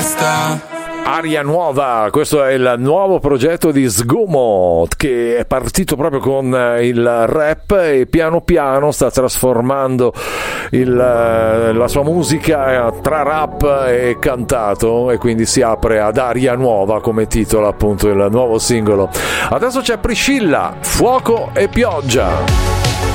Aria nuova, questo è il nuovo progetto di Sgomo, che è partito proprio con il rap e piano piano sta trasformando la sua musica tra rap e cantato, e quindi si apre ad Aria nuova come titola appunto il nuovo singolo. Adesso c'è Priscilla, Fuoco e pioggia.